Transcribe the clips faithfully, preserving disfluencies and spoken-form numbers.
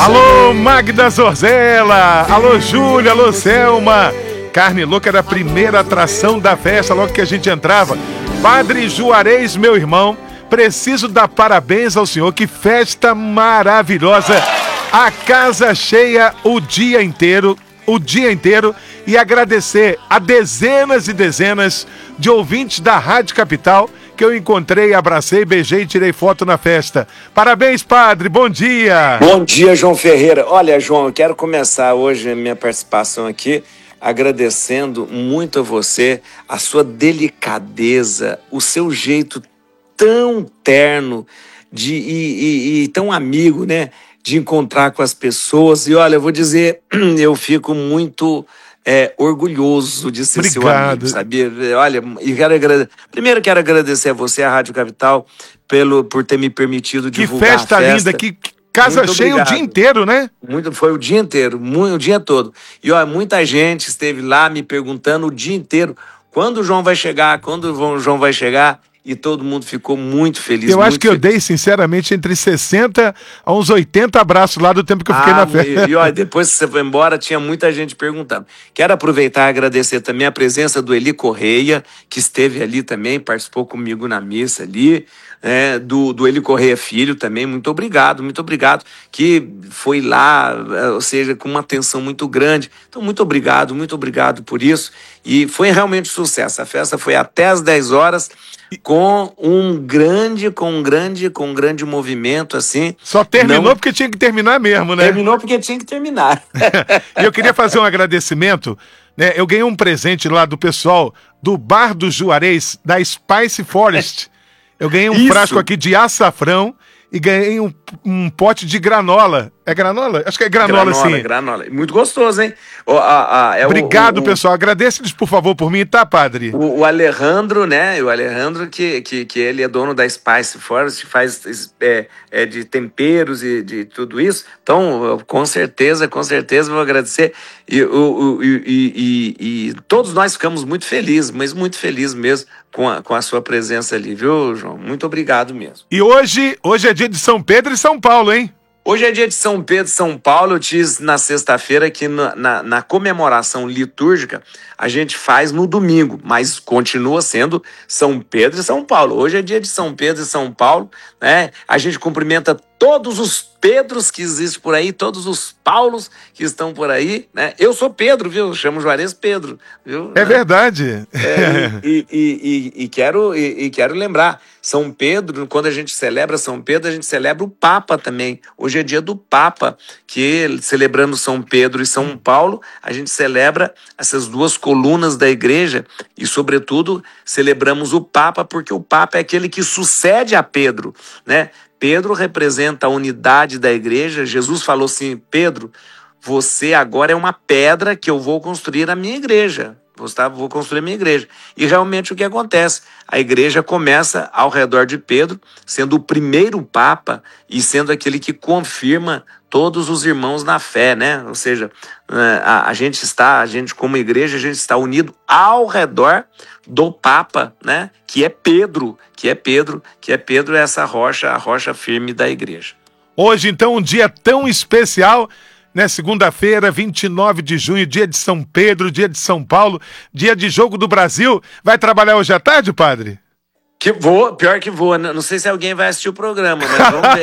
Alô, Magda Zorzella. Alô, Júlia. Alô, Selma. Carne louca era a primeira atração da festa, logo que a gente entrava. Padre Juarez, meu irmão, preciso dar parabéns ao senhor. Que festa maravilhosa. A casa cheia o dia inteiro, o dia inteiro. E agradecer a dezenas e dezenas de ouvintes da Rádio Capital que eu encontrei, abracei, beijei e tirei foto na festa. Parabéns, padre, bom dia. Bom dia, João Ferreira. Olha, João, eu quero começar hoje a minha participação aqui agradecendo muito a você, a sua delicadeza, o seu jeito tão terno de, e, e, e tão amigo, né, de encontrar com as pessoas. E olha, eu vou dizer, eu fico muito... É, orgulhoso de ser Obrigado. Seu amigo, sabia? Olha, e quero agradecer. Primeiro quero agradecer a você, a Rádio Capital, pelo, por ter me permitido que divulgar festa a festa. linda, que casa Muito cheia obrigado. O dia inteiro, né? Muito, foi o dia inteiro, muito, o dia todo. E olha, muita gente esteve lá me perguntando o dia inteiro quando o João vai chegar, quando o João vai chegar. E todo mundo ficou muito feliz. Eu muito acho que feliz. eu dei, sinceramente, entre sessenta a uns oitenta abraços lá do tempo que eu fiquei ah, na festa. E, e olha, depois que você foi embora, tinha muita gente perguntando. Quero aproveitar e agradecer também a presença do Eli Correia, que esteve ali também, participou comigo na missa ali, né, do, do Eli Correia Filho também. Muito obrigado, muito obrigado, que foi lá, ou seja, com uma atenção muito grande. Então, muito obrigado, muito obrigado por isso. E foi realmente um sucesso. A festa foi até às dez horas, com um grande, com um grande, com um grande movimento, assim. Só terminou Não... porque tinha que terminar mesmo, né? Terminou porque tinha que terminar. E eu queria fazer um agradecimento, né? Eu ganhei um presente lá do pessoal do Bar do Juarez, da Spice Forest. Eu ganhei um Isso. frasco aqui de açafrão e ganhei um, um pote de granola. É granola? Acho que é granola, granola sim. Granola, muito gostoso, hein? O, a, a, é Obrigado, o, o, pessoal. Agradeço-lhes, por favor, por mim, tá, padre? O, o Alejandro, né? O Alejandro, que, que, que ele é dono da Spice Forest, faz é, é, de temperos e de tudo isso. Então, eu, com certeza, com certeza vou agradecer. E, o, o, e, e, e todos nós ficamos muito felizes, mas muito felizes mesmo com a, com a sua presença ali, viu, João? Muito obrigado mesmo. E hoje, hoje é dia de São Pedro e São Paulo, hein? Hoje é dia de São Pedro e São Paulo. Eu disse na sexta-feira que na, na, na comemoração litúrgica a gente faz no domingo, mas continua sendo São Pedro e São Paulo. Hoje é dia de São Pedro e São Paulo, né? A gente cumprimenta todos os Pedros que existem por aí, todos os Paulos que estão por aí, né? Eu sou Pedro, viu? Eu chamo Juarez Pedro, viu? É né? verdade. É, e, e, e, e, quero, e, e quero lembrar, São Pedro, quando a gente celebra São Pedro, a gente celebra o Papa também. Hoje é dia do Papa, que celebrando São Pedro e São Paulo, a gente celebra essas duas colunas da igreja e, sobretudo, celebramos o Papa, porque o Papa é aquele que sucede a Pedro, né? Pedro representa a unidade da igreja. Jesus falou assim: Pedro, você agora é uma pedra que eu vou construir a minha igreja. Vou construir a minha igreja. E realmente o que acontece? A igreja começa ao redor de Pedro, sendo o primeiro papa e sendo aquele que confirma todos os irmãos na fé, né? Ou seja, a, a gente está, a gente como igreja, a gente está unido ao redor do Papa, né? Que é Pedro, que é Pedro, que é Pedro, essa rocha, a rocha firme da igreja. Hoje, então, um dia tão especial, né? Segunda-feira, vinte e nove de junho, dia de São Pedro, dia de São Paulo, dia de Jogo do Brasil. Vai trabalhar hoje à tarde, padre? Que vou, pior que vou. Não sei se alguém vai assistir o programa, mas vamos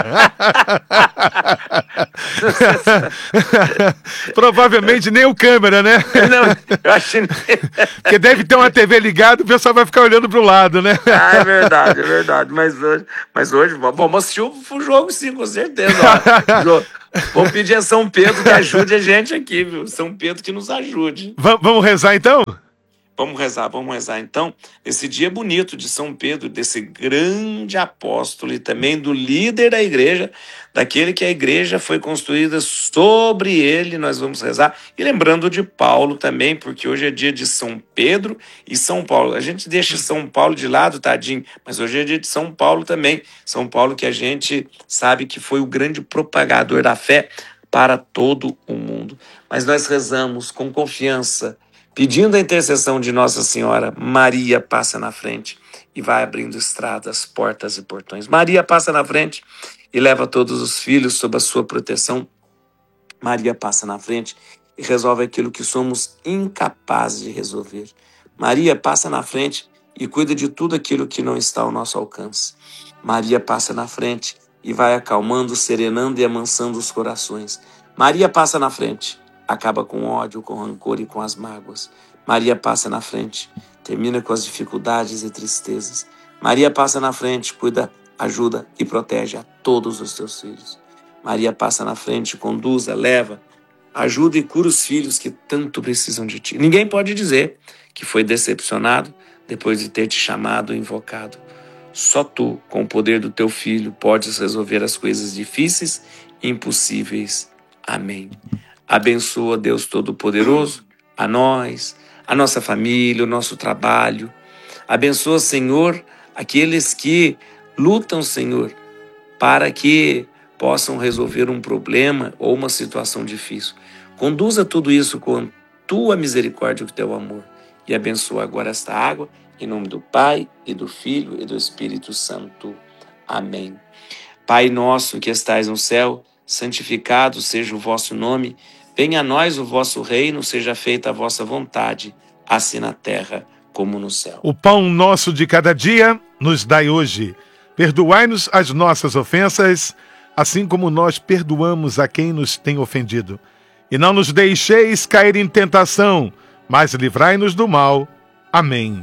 ver. Provavelmente nem o câmera, né? Não, eu acho que... Porque deve ter uma T V ligada, o pessoal vai ficar olhando pro lado, né? Ah, é verdade, é verdade. Mas hoje, mas hoje vamos assistir o jogo, sim, com certeza. Ó. Vamos pedir a São Pedro que ajude a gente aqui, viu? São Pedro que nos ajude. V- vamos rezar, então? Vamos rezar, vamos rezar. Então, esse dia bonito de São Pedro, desse grande apóstolo e também do líder da igreja, daquele que a igreja foi construída sobre ele, nós vamos rezar. E lembrando de Paulo também, porque hoje é dia de São Pedro e São Paulo. A gente deixa São Paulo de lado, tadinho, mas hoje é dia de São Paulo também. São Paulo que a gente sabe que foi o grande propagador da fé para todo o mundo. Mas nós rezamos com confiança, pedindo a intercessão de Nossa Senhora. Maria passa na frente e vai abrindo estradas, portas e portões. Maria passa na frente e leva todos os filhos sob a sua proteção. Maria passa na frente e resolve aquilo que somos incapazes de resolver. Maria passa na frente e cuida de tudo aquilo que não está ao nosso alcance. Maria passa na frente e vai acalmando, serenando e amansando os corações. Maria passa na frente, acaba com o ódio, com o rancor e com as mágoas. Maria passa na frente, termina com as dificuldades e tristezas. Maria passa na frente, cuida, ajuda e protege a todos os teus filhos. Maria passa na frente, conduz, leva, ajuda e cura os filhos que tanto precisam de ti. Ninguém pode dizer que foi decepcionado depois de ter te chamado e invocado. Só tu, com o poder do teu Filho, podes resolver as coisas difíceis e impossíveis. Amém. Abençoa, Deus Todo-Poderoso, a nós, a nossa família, o nosso trabalho. Abençoa, Senhor, aqueles que lutam, Senhor, para que possam resolver um problema ou uma situação difícil. Conduza tudo isso com tua misericórdia e o teu amor. E abençoa agora esta água, em nome do Pai, e do Filho, e do Espírito Santo. Amém. Pai nosso que estais no céu, santificado seja o vosso nome. Venha a nós o vosso reino, seja feita a vossa vontade, assim na terra como no céu. O pão nosso de cada dia nos dai hoje. Perdoai-nos as nossas ofensas, assim como nós perdoamos a quem nos tem ofendido. E não nos deixeis cair em tentação, mas livrai-nos do mal. Amém.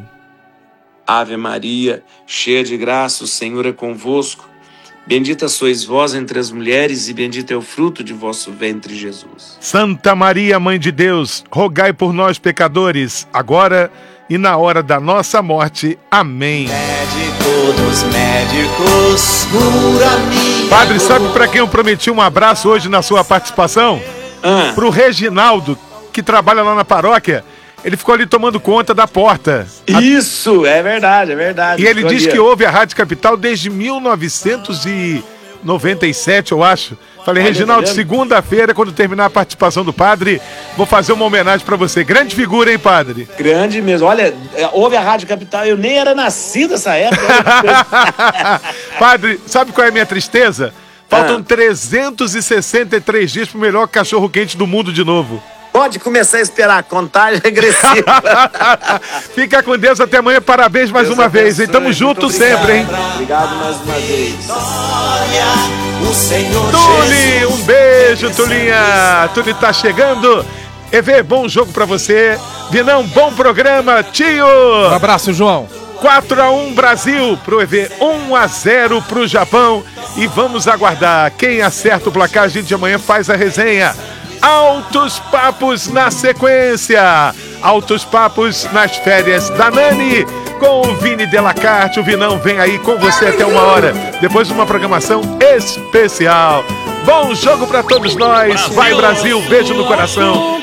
Ave Maria, cheia de graça, o Senhor é convosco. Bendita sois vós entre as mulheres, e bendito é o fruto de vosso ventre, Jesus. Santa Maria, Mãe de Deus, rogai por nós, pecadores, agora e na hora da nossa morte. Amém. Médico dos médicos, cura minha. Padre, sabe para quem eu prometi um abraço hoje na sua participação? Ah. Pro Reginaldo, que trabalha lá na paróquia. Ele ficou ali tomando conta da porta. Isso, é verdade, é verdade. E ele Ficou diz ali, que ó. ouve a Rádio Capital desde mil novecentos e noventa e sete, eu acho. Falei, Olha, Reginaldo, tá vendo? segunda-feira, quando terminar a participação do padre, vou fazer uma homenagem pra você. Grande figura, hein, padre? Grande mesmo. Olha, é, ouve a Rádio Capital, eu nem era nascido nessa época. Padre, sabe qual é a minha tristeza? Faltam Ah. trezentos e sessenta e três dias pro melhor cachorro-quente do mundo de novo. Pode começar a esperar a contagem regressiva. Fica com Deus, até amanhã. Parabéns mais Deus uma vez, hein? abençoe, Tamo muito junto obrigado. sempre, hein? Obrigado mais uma vez. O Senhor Tuli, Jesus. um beijo, Tulinha. Tuli tá chegando. E vê, bom jogo pra você. Vinão, bom programa, tio. Um abraço, João. quatro a um Brasil pro E V, um a zero pro Japão. E vamos aguardar. Quem acerta o placar, a gente amanhã faz a resenha. Altos Papos na sequência. Altos Papos nas férias da Nani. Com o Vini Delacarte. O Vinão vem aí com você até uma hora. Depois de uma programação especial. Bom jogo pra todos nós. Vai, Brasil. Beijo no coração.